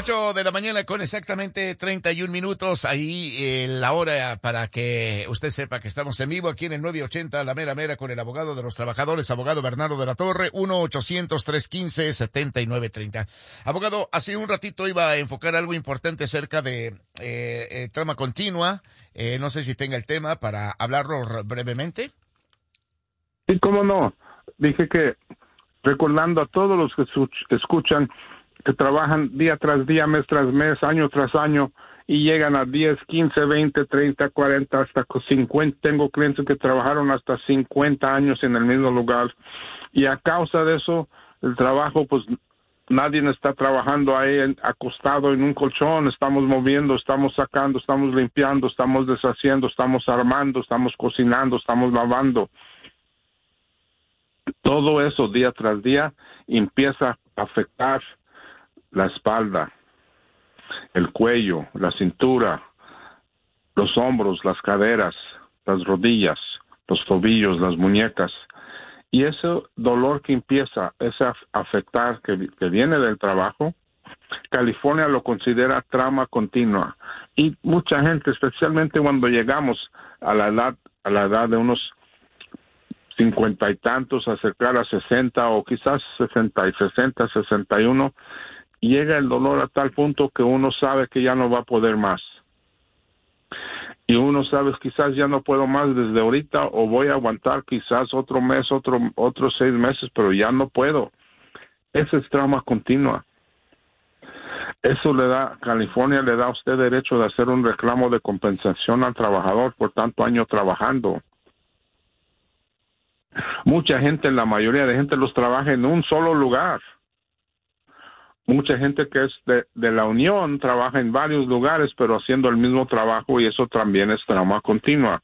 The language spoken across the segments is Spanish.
8 de la mañana con exactamente 31 minutos. Ahí la hora para que usted sepa que estamos en vivo aquí en el 980, la mera mera, con el abogado de los trabajadores, abogado Bernardo de la Torre, 1-800-315-7930. Abogado, hace un ratito iba a enfocar algo importante acerca de trama continua. No sé si tenga el tema para hablarlo brevemente. Sí, cómo no. Dije que recordando a todos los que escuchan, que trabajan día tras día, mes tras mes, año tras año, y llegan a 10, 15, 20, 30, 40, hasta 50. Tengo clientes que trabajaron hasta 50 años en el mismo lugar. Y a causa de eso, el trabajo, pues nadie está trabajando ahí acostado en un colchón. Estamos moviendo, estamos sacando, estamos limpiando, estamos deshaciendo, estamos armando, estamos cocinando, estamos lavando. Todo eso día tras día empieza a afectar la espalda, el cuello, la cintura, los hombros, las caderas, las rodillas, los tobillos, las muñecas. Y ese dolor que empieza a afectar, que viene del trabajo, California lo considera trauma continua. Y mucha gente, especialmente cuando llegamos a la edad de unos 50 y tantos, acercar a 60 o quizás 60, 61, llega el dolor a tal punto que uno sabe que ya no va a poder más. Y uno sabe, quizás ya no puedo más desde ahorita, o voy a aguantar quizás otro mes, otros 6 meses, pero ya no puedo. Ese es trauma continua. Eso California le da a usted derecho de hacer un reclamo de compensación al trabajador por tanto año trabajando. Mucha gente, la mayoría de gente los trabaja en un solo lugar. Mucha gente que es de la Unión trabaja en varios lugares, pero haciendo el mismo trabajo, y eso también es trauma continua.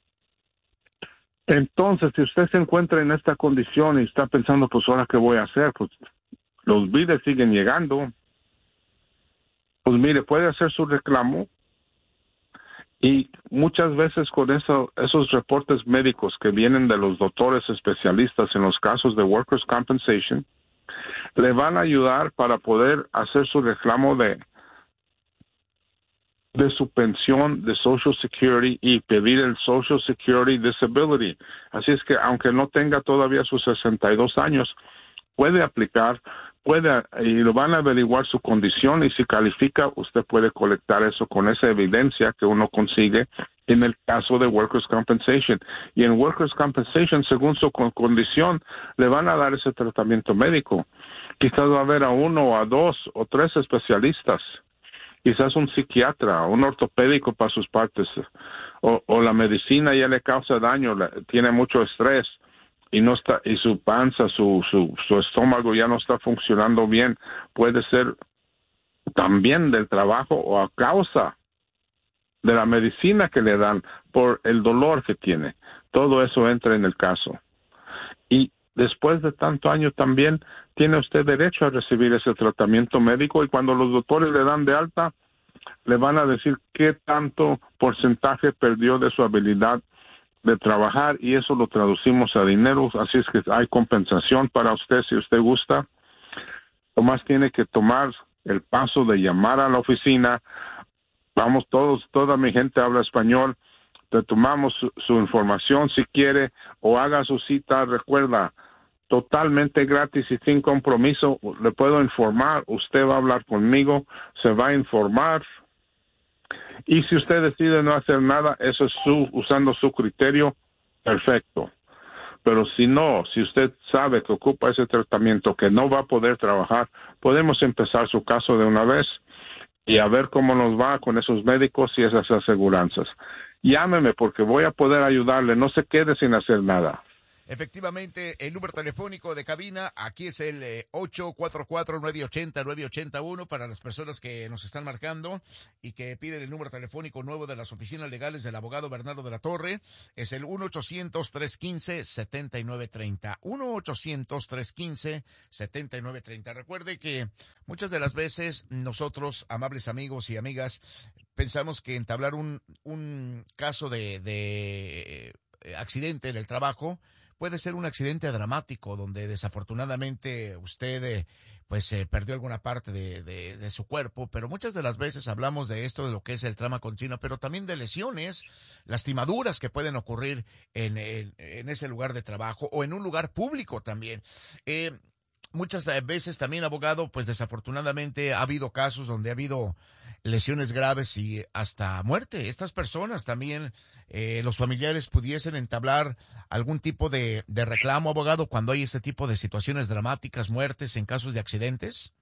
Entonces, si usted se encuentra en esta condición y está pensando, pues, ¿ahora qué voy a hacer? Pues, los biles siguen llegando. Pues, mire, puede hacer su reclamo. Y muchas veces con esos reportes médicos que vienen de los doctores especialistas en los casos de Workers' Compensation, le van a ayudar para poder hacer su reclamo de su pensión de Social Security y pedir el Social Security Disability. Así es que aunque no tenga todavía sus 62 años, puede aplicar, y lo van a averiguar su condición, y si califica, usted puede colectar eso con esa evidencia que uno consigue en el caso de Workers' Compensation. Y en Workers' Compensation, según su condición, le van a dar ese tratamiento médico. Quizás va a haber a 1 o a 2 o 3 especialistas, quizás un psiquiatra, un ortopédico para sus partes, o la medicina ya le causa daño, tiene mucho estrés, y no está, y su panza, su estómago ya no está funcionando bien. Puede ser también del trabajo o a causa de la medicina que le dan por el dolor que tiene. Todo eso entra en el caso. Y después de tanto año también tiene usted derecho a recibir ese tratamiento médico, y cuando los doctores le dan de alta, le van a decir qué tanto porcentaje perdió de su habilidad de trabajar, y eso lo traducimos a dinero. Así es que hay compensación para usted si usted gusta. Nomás tiene que tomar el paso de llamar a la oficina. Vamos toda mi gente habla español. Te tomamos su información si quiere, o haga su cita. Recuerda, totalmente gratis y sin compromiso. Le puedo informar, usted va a hablar conmigo, se va a informar. Y si usted decide no hacer nada, eso es usando su criterio, perfecto. Pero si usted sabe que ocupa ese tratamiento, que no va a poder trabajar, podemos empezar su caso de una vez y a ver cómo nos va con esos médicos y esas aseguranzas. Llámeme, porque voy a poder ayudarle. No se quede sin hacer nada. Efectivamente, el número telefónico de cabina aquí es el 844-980-981 para las personas que nos están marcando y que piden el número telefónico nuevo de las oficinas legales del abogado Bernardo de la Torre. Es el 1-800-315-7930. 1-800-315-7930. Recuerde que muchas de las veces nosotros, amables amigos y amigas, pensamos que entablar un caso de accidente en el trabajo puede ser un accidente dramático donde desafortunadamente usted perdió alguna parte de su cuerpo, pero muchas de las veces hablamos de esto, de lo que es el trauma continuo, pero también de lesiones, lastimaduras que pueden ocurrir en ese lugar de trabajo o en un lugar público también. Muchas veces también, abogado, pues desafortunadamente ha habido casos donde ha habido lesiones graves y hasta muerte. Estas personas también, los familiares pudiesen entablar algún tipo de reclamo, abogado, cuando hay este tipo de situaciones dramáticas, muertes en casos de accidentes.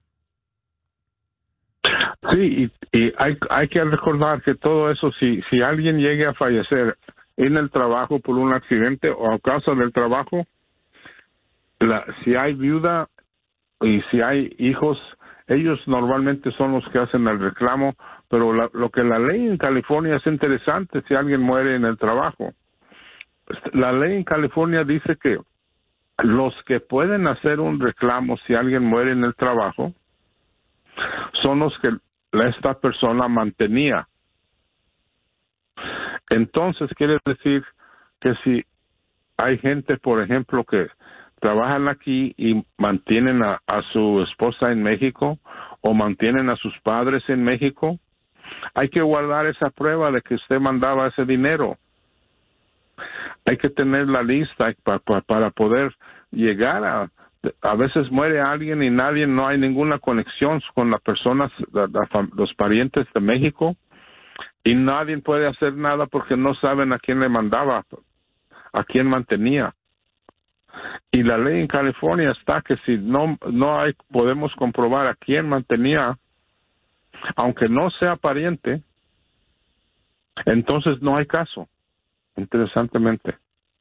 Sí, y hay que recordar que todo eso, si alguien llegue a fallecer en el trabajo por un accidente o a causa del trabajo, si hay viuda y si hay hijos, ellos normalmente son los que hacen el reclamo, pero lo que la ley en California es interesante si alguien muere en el trabajo. La ley en California dice que los que pueden hacer un reclamo si alguien muere en el trabajo son los que esta persona mantenía. Entonces quiere decir que si hay gente, por ejemplo, que trabajan aquí y mantienen a su esposa en México o mantienen a sus padres en México, hay que guardar esa prueba de que usted mandaba ese dinero. Hay que tener la lista para poder llegar a veces muere alguien y no hay ninguna conexión con las personas, los parientes de México, y nadie puede hacer nada porque no saben a quién le mandaba, a quién mantenía. Y la ley en California está que si podemos comprobar a quién mantenía, aunque no sea pariente, entonces no hay caso, interesantemente.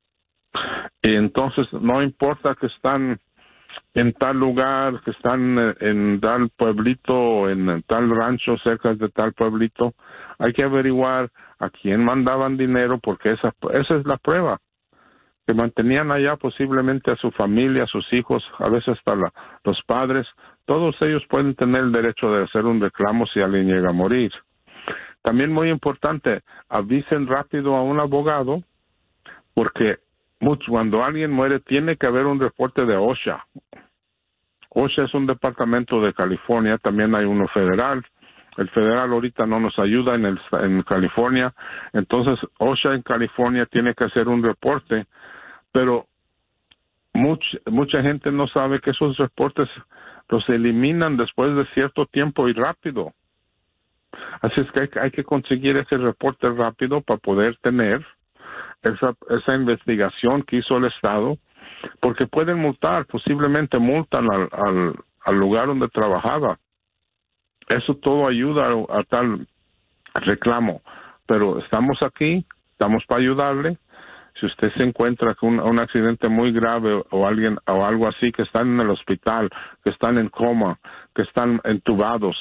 Y entonces no importa que están en tal lugar, que están en tal pueblito o en tal rancho cerca de tal pueblito, hay que averiguar a quién mandaban dinero porque esa es la prueba. Que mantenían allá posiblemente a su familia, a sus hijos, a veces hasta los padres. Todos ellos pueden tener el derecho de hacer un reclamo si alguien llega a morir. También muy importante, avisen rápido a un abogado, porque cuando alguien muere tiene que haber un reporte de OSHA. OSHA es un departamento de California, también hay uno federal. El federal ahorita no nos ayuda en California, entonces OSHA en California tiene que hacer un reporte, pero mucha gente no sabe que esos reportes los eliminan después de cierto tiempo y rápido. Así es que hay que conseguir ese reporte rápido para poder tener esa investigación que hizo el Estado, porque pueden multar, posiblemente multan al lugar donde trabajaba. Eso todo ayuda a tal reclamo, pero estamos aquí, estamos para ayudarle. Si usted se encuentra con un accidente muy grave o algo así, que están en el hospital, que están en coma, que están entubados,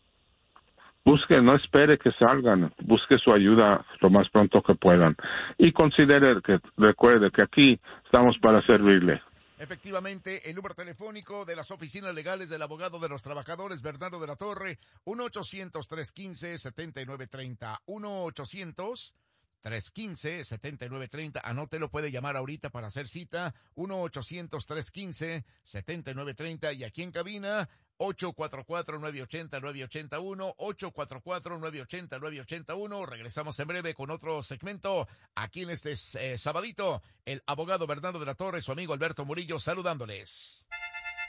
no espere que salgan, busque su ayuda lo más pronto que puedan. Y recuerde que aquí estamos para servirle. Efectivamente, el número telefónico de las oficinas legales del abogado de los trabajadores, Bernardo de la Torre, 1-800-315-7930, 1-800-315-7930. Anótelo, puede llamar ahorita para hacer cita, 1-800-315-7930. Y aquí en cabina, 844-980-9881, 844-980-9881. Regresamos en breve con otro segmento aquí en este sabadito. El abogado Bernardo de la Torre, su amigo Alberto Murillo, saludándoles.